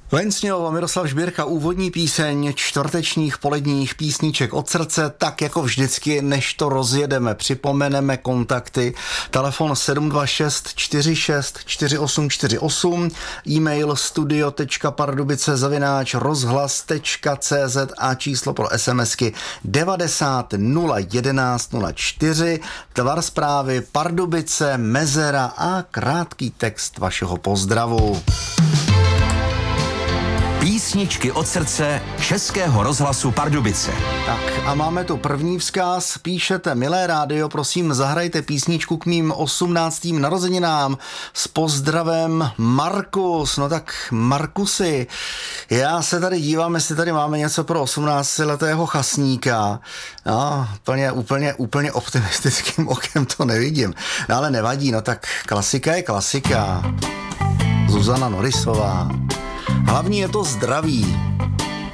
Vencňov a Miroslav Žbírka, úvodní píseň čtvrtečních poledních písniček od srdce, tak jako vždycky, než to rozjedeme, připomeneme kontakty, telefon 726 46 4848, e-mail studio.pardubice@rozhlas.cz a číslo pro SMSky 90 011 04, tvar zprávy Pardubice, mezera a krátký text vašeho pozdravu. Písničky od srdce Českého rozhlasu Pardubice. Tak a máme tu první vzkaz. Píšete: milé rádio, prosím zahrajte písničku k mým 18. narozeninám s pozdravem Markus. No tak Markusy, já se tady dívám, jestli tady máme něco pro 18letého chasníka. No, úplně optimistickým okem to nevidím. No ale nevadí, no tak klasika je klasika. Zuzana Norisová. Hlavní je to zdraví.